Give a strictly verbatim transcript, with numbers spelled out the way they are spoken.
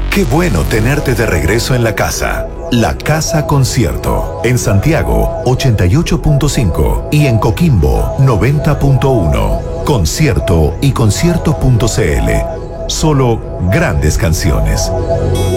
Qué bueno tenerte de regreso en la casa. La Casa Concierto. En Santiago, ochenta y ocho punto cinco. Y en Coquimbo, noventa punto uno. Concierto y concierto punto cl. Solo grandes canciones.